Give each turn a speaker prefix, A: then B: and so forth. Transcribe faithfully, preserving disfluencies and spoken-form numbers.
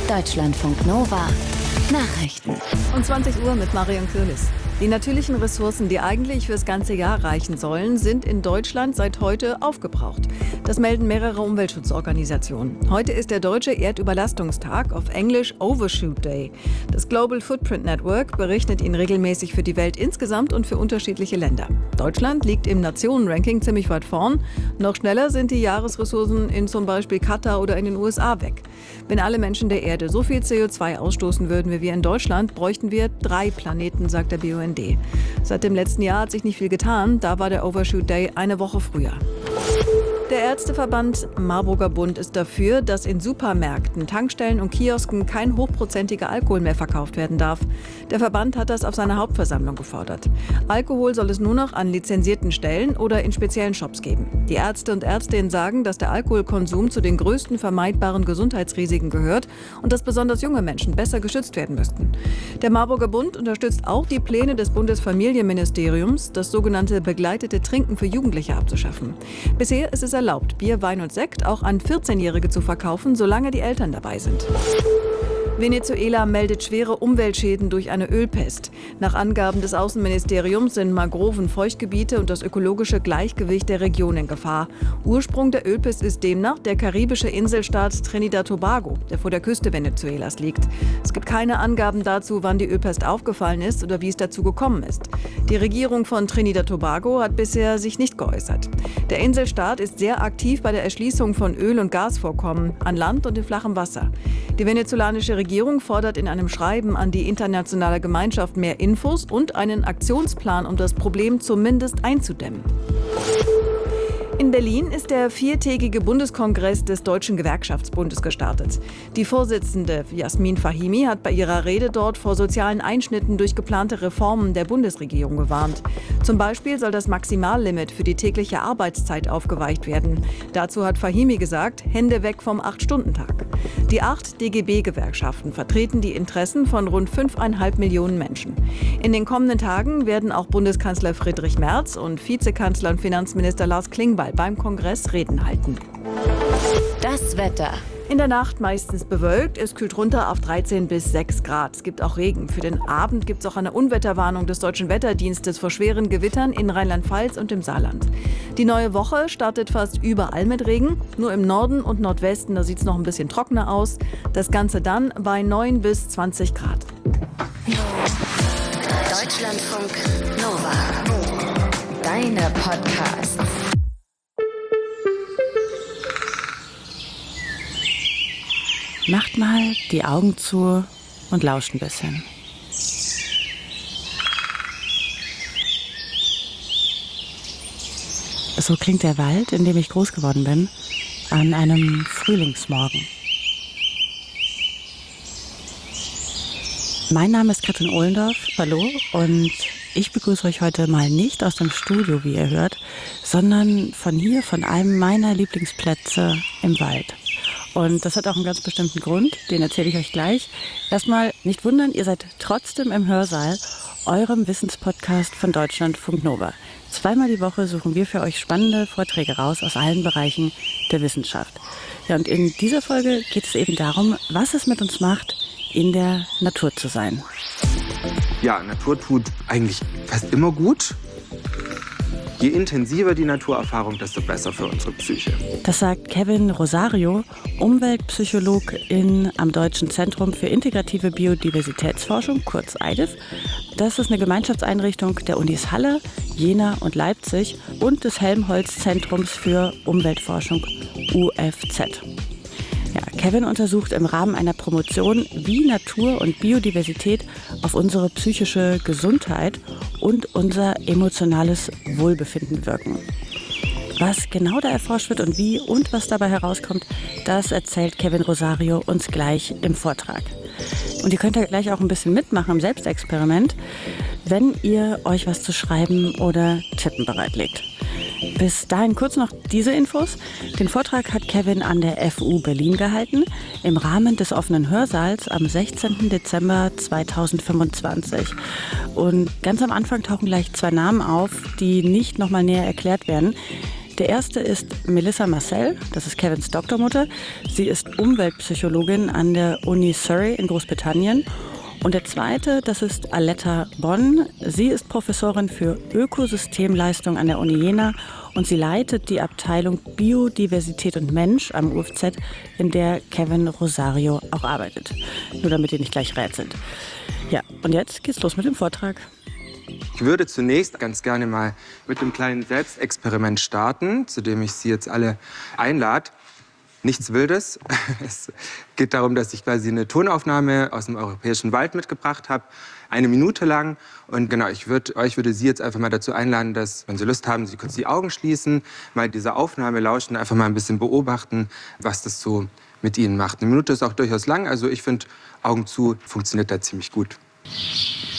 A: Deutschlandfunk Nova Nachrichten.
B: Um zwanzig Uhr mit Marion Kürlis. Die natürlichen Ressourcen, die eigentlich fürs ganze Jahr reichen sollen, sind in Deutschland seit heute aufgebraucht. Das melden mehrere Umweltschutzorganisationen. Heute ist der Deutsche Erdüberlastungstag, auf Englisch Overshoot Day. Das Global Footprint Network berechnet ihn regelmäßig für die Welt insgesamt und für unterschiedliche Länder. Deutschland liegt im Nationenranking ziemlich weit vorn. Noch schneller sind die Jahresressourcen in zum Beispiel Katar oder in den U S A weg. Wenn alle Menschen der Erde so viel C O zwei ausstoßen würden wie wir in Deutschland, bräuchten wir drei Planeten, sagt der B U N D. Seit dem letzten Jahr hat sich nicht viel getan, da war der Overshoot Day eine Woche früher. Der Ärzteverband Marburger Bund ist dafür, dass in Supermärkten, Tankstellen und Kiosken kein hochprozentiger Alkohol mehr verkauft werden darf. Der Verband hat das auf seiner Hauptversammlung gefordert. Alkohol soll es nur noch an lizenzierten Stellen oder in speziellen Shops geben. Die Ärzte und Ärztinnen sagen, dass der Alkoholkonsum zu den größten vermeidbaren Gesundheitsrisiken gehört und dass besonders junge Menschen besser geschützt werden müssten. Der Marburger Bund unterstützt auch die Pläne des Bundesfamilienministeriums, das sogenannte begleitete Trinken für Jugendliche abzuschaffen. Bisher ist es erlaubt, Bier, Wein und Sekt auch an vierzehnjährige zu verkaufen, solange die Eltern dabei sind. Venezuela meldet schwere Umweltschäden durch eine Ölpest. Nach Angaben des Außenministeriums sind Mangroven, Feuchtgebiete und das ökologische Gleichgewicht der Region in Gefahr. Ursprung der Ölpest ist demnach der karibische Inselstaat Trinidad-Tobago, der vor der Küste Venezuelas liegt. Es gibt keine Angaben dazu, wann die Ölpest aufgefallen ist oder wie es dazu gekommen ist. Die Regierung von Trinidad-Tobago hat bisher sich nicht geäußert. Der Inselstaat ist sehr aktiv bei der Erschließung von Öl- und Gasvorkommen an Land und in flachem Wasser. Die venezolanische Regierung Die Regierung fordert in einem Schreiben an die internationale Gemeinschaft mehr Infos und einen Aktionsplan, um das Problem zumindest einzudämmen. In Berlin ist der viertägige Bundeskongress des Deutschen Gewerkschaftsbundes gestartet. Die Vorsitzende Jasmin Fahimi hat bei ihrer Rede dort vor sozialen Einschnitten durch geplante Reformen der Bundesregierung gewarnt. Zum Beispiel soll das Maximallimit für die tägliche Arbeitszeit aufgeweicht werden. Dazu hat Fahimi gesagt, Hände weg vom acht-Stunden-Tag. Die acht D G B-Gewerkschaften vertreten die Interessen von rund fünfeinhalb Millionen Menschen. In den kommenden Tagen werden auch Bundeskanzler Friedrich Merz und Vizekanzler und Finanzminister Lars Klingbeil beim Kongress Reden halten.
A: Das Wetter.
B: In der Nacht meistens bewölkt, es kühlt runter auf dreizehn bis sechs Grad. Es gibt auch Regen. Für den Abend gibt es auch eine Unwetterwarnung des Deutschen Wetterdienstes vor schweren Gewittern in Rheinland-Pfalz und im Saarland. Die neue Woche startet fast überall mit Regen. Nur im Norden und Nordwesten, da sieht es noch ein bisschen trockener aus. Das Ganze dann bei neun bis zwanzig Grad.
A: Deutschlandfunk Nova. Deine Podcasts.
C: Macht mal die Augen zu und lauscht ein bisschen. So klingt der Wald, in dem ich groß geworden bin, an einem Frühlingsmorgen. Mein Name ist Katrin Ohlendorf, hallo, und ich begrüße euch heute mal nicht aus dem Studio, wie ihr hört, sondern von hier, von einem meiner Lieblingsplätze im Wald. Und das hat auch einen ganz bestimmten Grund, den erzähle ich euch gleich. Erstmal nicht wundern, ihr seid trotzdem im Hörsaal, eurem Wissenspodcast von Deutschlandfunk Nova. Zweimal die Woche suchen wir für euch spannende Vorträge raus aus allen Bereichen der Wissenschaft. Ja, und in dieser Folge geht es eben darum, was es mit uns macht, in der Natur zu sein.
D: Ja, Natur tut eigentlich fast immer gut. Je intensiver die Naturerfahrung, desto besser für unsere Psyche.
C: Das sagt Kevin Rosario, Umweltpsychologin am Deutschen Zentrum für integrative Biodiversitätsforschung, kurz I D I F. Das ist eine Gemeinschaftseinrichtung der Unis Halle, Jena und Leipzig und des Helmholtz-Zentrums für Umweltforschung U F Z. Ja, Kevin untersucht im Rahmen einer Promotion, wie Natur und Biodiversität auf unsere psychische Gesundheit und unser emotionales Wohlbefinden wirken. Was genau da erforscht wird und wie und was dabei herauskommt, das erzählt Kevin Rosario uns gleich im Vortrag. Und ihr könnt ja gleich auch ein bisschen mitmachen im Selbstexperiment, wenn ihr euch was zu schreiben oder tippen bereitlegt. Bis dahin kurz noch diese Infos. Den Vortrag hat Kevin an der F U Berlin gehalten, im Rahmen des offenen Hörsaals am sechzehnten Dezember zweitausendfünfundzwanzig. Und ganz am Anfang tauchen gleich zwei Namen auf, die nicht nochmal näher erklärt werden. Der erste ist Melissa Marcel, das ist Kevins Doktormutter. Sie ist Umweltpsychologin an der Uni Surrey in Großbritannien. Und der zweite, das ist Aletta Bonn. Sie ist Professorin für Ökosystemleistung an der Uni Jena und sie leitet die Abteilung Biodiversität und Mensch am U F Z, in der Kevin Rosario auch arbeitet. Nur damit ihr nicht gleich rätselt. Ja, und jetzt geht's los mit dem Vortrag.
D: Ich würde zunächst ganz gerne mal mit einem kleinen Selbstexperiment starten, zu dem ich Sie jetzt alle einlade. Nichts Wildes. Es geht darum, dass ich quasi eine Tonaufnahme aus dem europäischen Wald mitgebracht habe, eine Minute lang. Und genau, ich würde euch würde Sie jetzt einfach mal dazu einladen, dass, wenn Sie Lust haben, Sie kurz die Augen schließen, mal dieser Aufnahme lauschen, einfach mal ein bisschen beobachten, was das so mit Ihnen macht. Eine Minute ist auch durchaus lang, also ich finde, Augen zu funktioniert da ziemlich gut.